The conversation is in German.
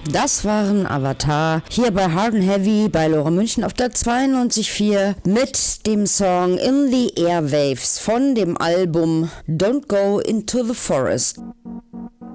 Das waren Avatar hier bei Hard and Heavy bei Lore München auf der 92.4 mit dem Song In the Airwaves von dem Album Don't Go Into the Forest.